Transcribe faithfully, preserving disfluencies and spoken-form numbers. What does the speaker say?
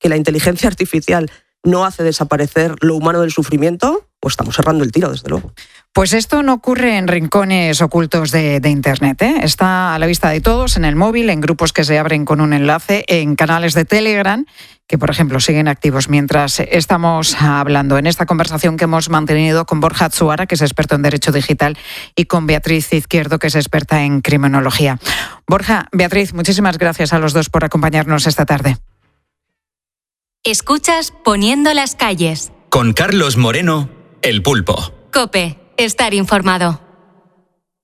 que la inteligencia artificial no hace desaparecer lo humano del sufrimiento, pues estamos cerrando el tiro, desde luego. Pues esto no ocurre en rincones ocultos de, de Internet, ¿eh? Está a la vista de todos, en el móvil, en grupos que se abren con un enlace, en canales de Telegram, que por ejemplo siguen activos mientras estamos hablando. En esta conversación que hemos mantenido con Borja Atsuara, que es experto en Derecho Digital, y con Beatriz Izquierdo, que es experta en Criminología. Borja, Beatriz, muchísimas gracias a los dos por acompañarnos esta tarde. Escuchas Poniendo las calles. Con Carlos Moreno, El Pulpo. COPE, estar informado.